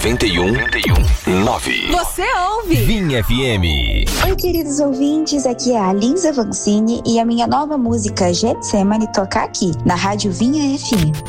91,9. Você ouve Vinha FM. Oi, queridos ouvintes, aqui é a Lisa Vancini e a minha nova música Getsemane toca aqui, na Rádio Vinha FM.